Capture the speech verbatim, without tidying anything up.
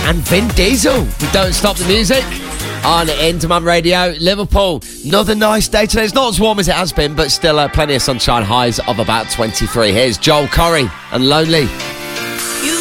and Vin Diesel. We don't stop the music on Into Mum Radio. Liverpool, another nice day today. It's not as warm as it has been, but still uh, plenty of sunshine, highs of about twenty-three. Here's Joel Corry and Lonely.